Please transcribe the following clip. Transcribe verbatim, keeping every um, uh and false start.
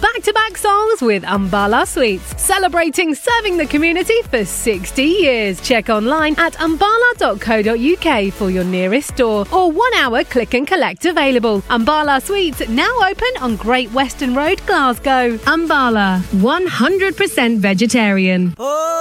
back-to-back songs with Umbala Sweets, celebrating serving the community for sixty years. Check online at umbala dot co dot uk for your nearest store or one-hour click and collect available. Umbala Sweets now open on Great Western Road, Glasgow. Umbala, one hundred percent vegetarian. Oh.